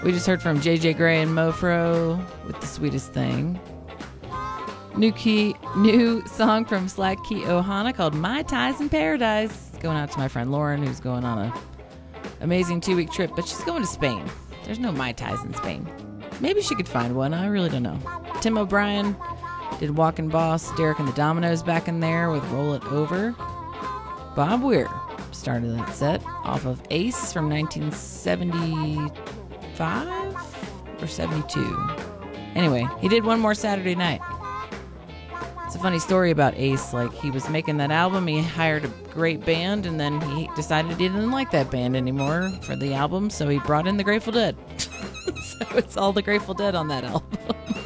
We just heard from JJ Grey and Mofro with The Sweetest Thing. New song from Slack Key Ohana called My Ties in Paradise. It's going out to my friend Lauren, who's going on a amazing 2-week trip, but she's going to Spain. There's no Mai Tais in Spain. Maybe she could find one. I really don't know. Tim O'Brien did Walkin' Boss. Derek and the Dominoes back in there with Roll It Over. Bob Weir started that set off of Ace from 1975 or 72. Anyway, he did One More Saturday Night. It's a funny story about Ace. Like, he was making that album, he hired a great band, and then he decided he didn't like that band anymore for the album, so he brought in the Grateful Dead. So it's all the Grateful Dead on that album.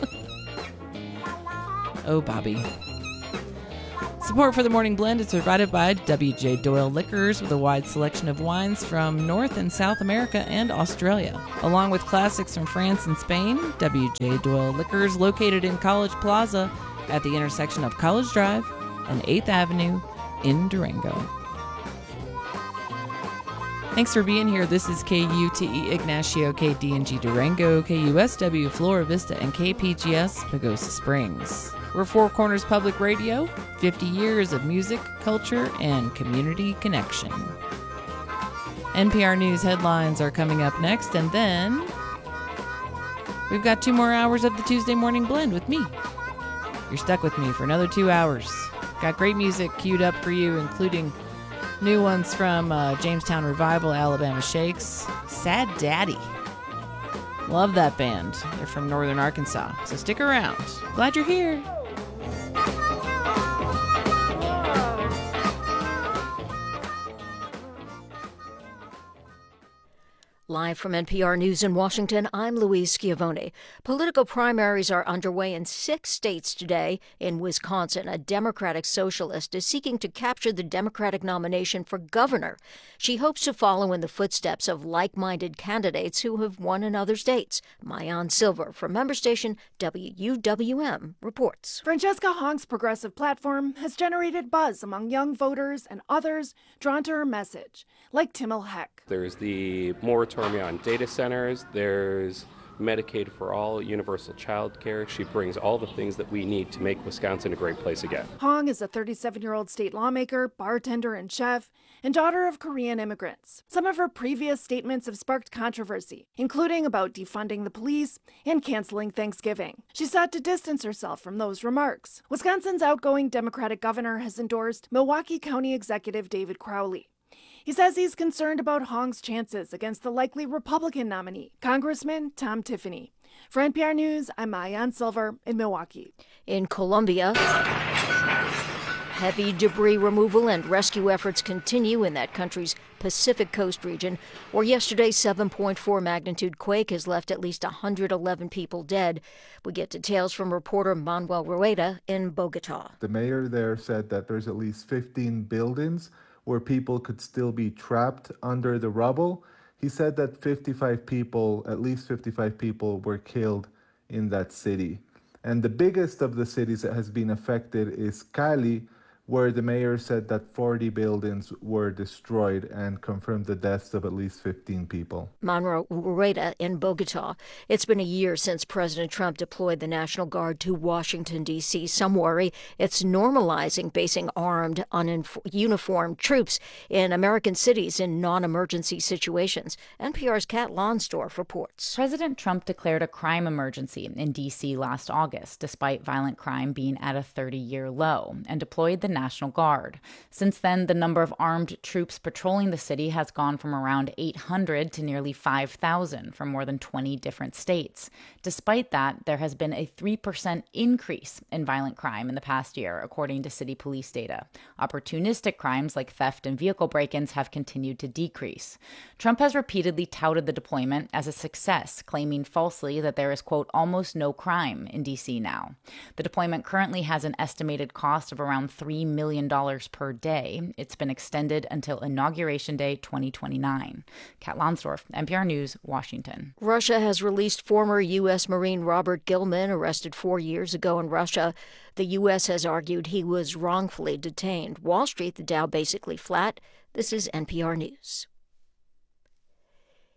Oh, Bobby. Support for the Morning Blend is provided by W.J. Doyle Liquors with a wide selection of wines from North and South America and Australia. Along with classics from France and Spain, W.J. Doyle Liquors, located in College Plaza at the intersection of College Drive and 8th Avenue in Durango. Thanks for being here. This is KUTE Ignacio, KDNG Durango, KUSW Flora Vista, and KPGS Pagosa Springs. We're Four Corners Public Radio, 50 years of music, culture, and community connection. NPR News headlines are coming up next, and then we've got 2 more hours of the Tuesday Morning Blend with me. You're stuck with me for another 2 hours. Got great music queued up for you, including new ones from Jamestown Revival, Alabama Shakes, Sad Daddy. Love that band. They're from northern Arkansas, so stick around. Glad you're here. Live from NPR News in Washington, I'm Louise Schiavone. Political primaries are underway in 6 states today. In Wisconsin, a Democratic socialist is seeking to capture the Democratic nomination for governor. She hopes to follow in the footsteps of like-minded candidates who have won in other states. Maayan Silver from member station WUWM reports. Francesca Hong's progressive platform has generated buzz among young voters and others drawn to her message, like Timmel Heck. There's the moratorium on data centers, there's Medicaid for all, universal child care. She brings all the things that we need to make Wisconsin a great place again. Hong is a 37-year-old state lawmaker, bartender, and chef, and daughter of Korean immigrants. Some of her previous statements have sparked controversy, including about defunding the police and canceling Thanksgiving. She sought to distance herself from those remarks. Wisconsin's outgoing Democratic governor has endorsed Milwaukee County Executive David Crowley. He says he's concerned about Hong's chances against the likely Republican nominee, Congressman Tom Tiffany. For NPR News, I'm Maayan Silver in Milwaukee. In Colombia, heavy debris removal and rescue efforts continue in that country's Pacific Coast region, where yesterday's 7.4 magnitude quake has left at least 111 people dead. We get details from reporter Manuel Rueda in Bogota. The mayor there said that there's at least 15 buildings where people could still be trapped under the rubble. He said that at least 55 people were killed in that city. And the biggest of the cities that has been affected is Cali, where the mayor said that 40 buildings were destroyed and confirmed the deaths of at least 15 people. Manuel Rueda in Bogota. It's been a year since President Trump deployed the National Guard to Washington, D.C. Some worry it's normalizing basing armed, uniformed troops in American cities in non-emergency situations. NPR's Kat Lonsdorf reports. President Trump declared a crime emergency in D.C. last August, despite violent crime being at a 30-year low, and deployed the National Guard. Since then, the number of armed troops patrolling the city has gone from around 800 to nearly 5,000 from more than 20 different states. Despite that, there has been a 3% increase in violent crime in the past year, according to city police data. Opportunistic crimes like theft and vehicle break-ins have continued to decrease. Trump has repeatedly touted the deployment as a success, claiming falsely that there is, quote, almost no crime in D.C. now. The deployment currently has an estimated cost of around $3 million per day. It's been extended until Inauguration Day 2029. Kat Lonsdorf, NPR News, Washington. Russia has released former U.S. Marine Robert Gilman, arrested 4 years ago in Russia. The U.S. has argued he was wrongfully detained. Wall Street, the Dow basically flat. This is NPR News.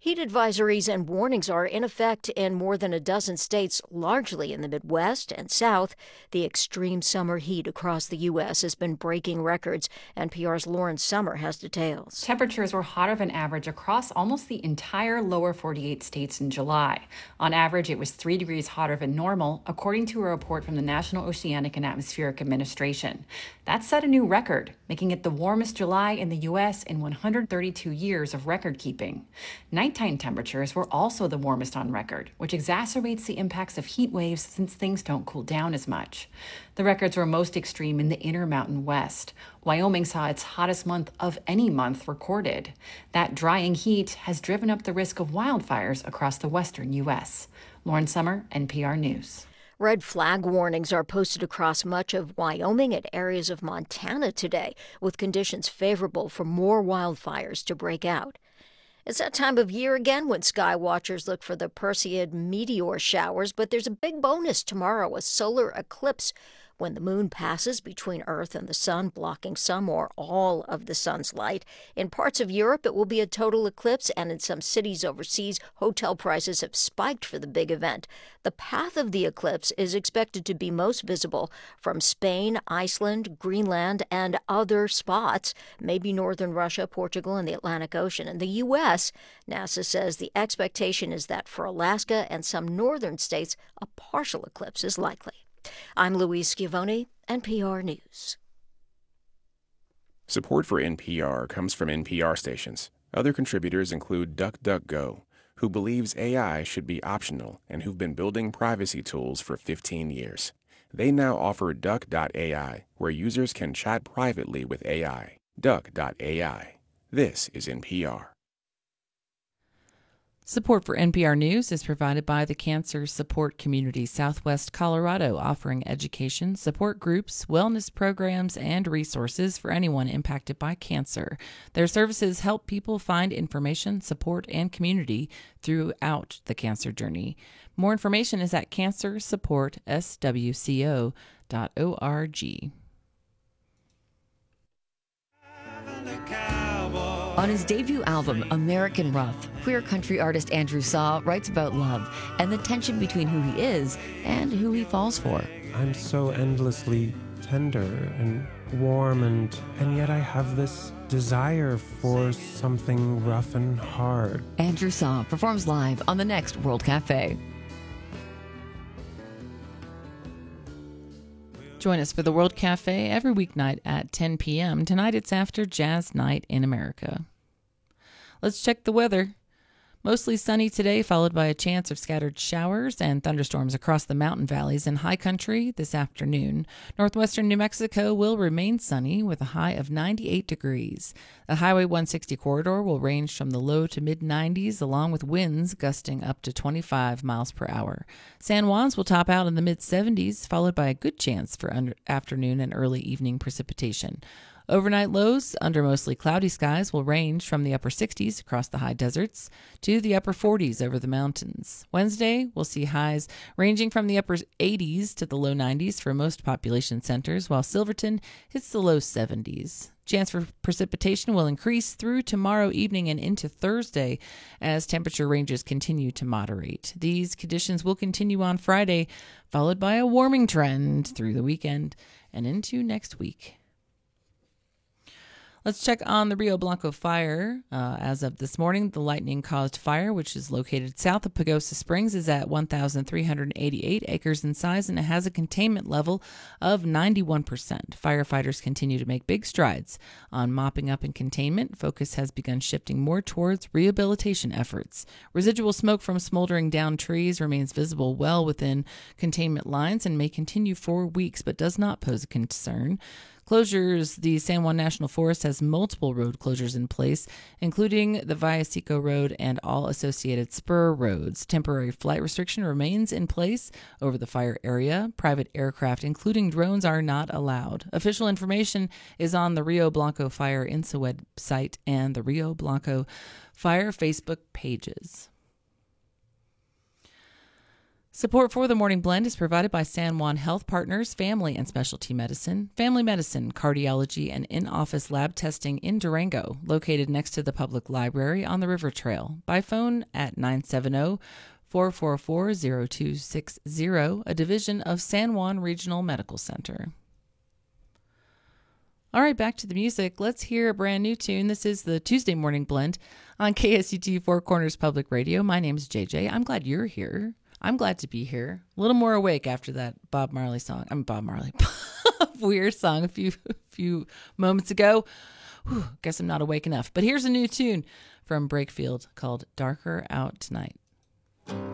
Heat advisories and warnings are in effect in more than a dozen states, largely in the Midwest and South. The extreme summer heat across the U.S. has been breaking records. NPR's Lauren Sommer has details. Temperatures were hotter than average across almost the entire lower 48 states in July. On average, it was 3 degrees hotter than normal, according to a report from the National Oceanic and Atmospheric Administration. That set a new record, making it the warmest July in the U.S. in 132 years of record keeping. Nighttime temperatures were also the warmest on record, which exacerbates the impacts of heat waves since things don't cool down as much. The records were most extreme in the Intermountain West. Wyoming saw its hottest month of any month recorded. That drying heat has driven up the risk of wildfires across the western U.S. Lauren Sommer, NPR News. Red flag warnings are posted across much of Wyoming and areas of Montana today, with conditions favorable for more wildfires to break out. It's that time of year again when sky watchers look for the Perseid meteor showers, but there's a big bonus tomorrow, a solar eclipse, when the moon passes between Earth and the sun, blocking some or all of the sun's light. In parts of Europe, it will be a total eclipse, and in some cities overseas, hotel prices have spiked for the big event. The path of the eclipse is expected to be most visible from Spain, Iceland, Greenland, and other spots, maybe northern Russia, Portugal, and the Atlantic Ocean. In the U.S., NASA says the expectation is that for Alaska and some northern states, a partial eclipse is likely. I'm Louise Schiavone, NPR News. Support for NPR comes from NPR stations. Other contributors include DuckDuckGo, who believes AI should be optional and who've been building privacy tools for 15 years. They now offer Duck.ai, where users can chat privately with AI. Duck.ai. This is NPR. Support for NPR News is provided by the Cancer Support Community Southwest Colorado, offering education, support groups, wellness programs, and resources for anyone impacted by cancer. Their services help people find information, support, and community throughout the cancer journey. More information is at cancersupportswco.org. On his debut album, American Rough, queer country artist Andrew Saw writes about love and the tension between who he is and who he falls for. I'm so endlessly tender and warm, and yet I have this desire for something rough and hard. Andrew Saw performs live on the next World Cafe. Join us for the World Cafe every weeknight at 10 p.m. Tonight it's after Jazz Night in America. Let's check the weather. Mostly sunny today, followed by a chance of scattered showers and thunderstorms across the mountain valleys and high country this afternoon. Northwestern New Mexico will remain sunny with a high of 98 degrees. The Highway 160 corridor will range from the low to mid-90s, along with winds gusting up to 25 miles per hour. San Juan's will top out in the mid-70s, followed by a good chance for afternoon and early evening precipitation. Overnight lows under mostly cloudy skies will range from the upper 60s across the high deserts to the upper 40s over the mountains. Wednesday, we'll see highs ranging from the upper 80s to the low 90s for most population centers, while Silverton hits the low 70s. Chance for precipitation will increase through tomorrow evening and into Thursday as temperature ranges continue to moderate. These conditions will continue on Friday, followed by a warming trend through the weekend and into next week. Let's check on the Rio Blanco fire. As of this morning, the lightning-caused fire, which is located south of Pagosa Springs, is at 1,388 acres in size, and it has a containment level of 91%. Firefighters continue to make big strides on mopping up and containment. Focus has begun shifting more towards rehabilitation efforts. Residual smoke from smoldering down trees remains visible well within containment lines and may continue for weeks, but does not pose a concern. Closures: the San Juan National Forest has multiple road closures in place, including the Valleseco Road and all associated spur roads. Temporary flight restriction remains in place over the fire area. Private aircraft, including drones, are not allowed. Official information is on the Rio Blanco Fire INSA website and the Rio Blanco Fire Facebook pages. Support for the Morning Blend is provided by San Juan Health Partners, Family and Specialty Medicine, Family Medicine, Cardiology, and in-office lab testing in Durango, located next to the public library on the River Trail. By phone at 970-444-0260, a division of San Juan Regional Medical Center. All right, back to the music. Let's hear a brand new tune. This is the Tuesday Morning Blend on KSUT Four Corners Public Radio. My name is JJ. I'm glad you're here. I'm glad to be here. A little more awake after that Bob Marley song. Weird song a few moments ago. Whew, guess I'm not awake enough. But here's a new tune from Brakefield called Darker Out Tonight.